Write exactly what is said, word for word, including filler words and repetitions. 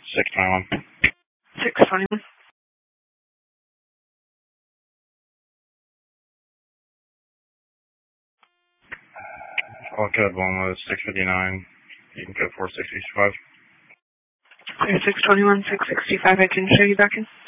six twenty-one. six twenty-one. All code one was six fifty-nine. You can go four six six five. Clear six twenty-one, six sixty-five. I can show you back in.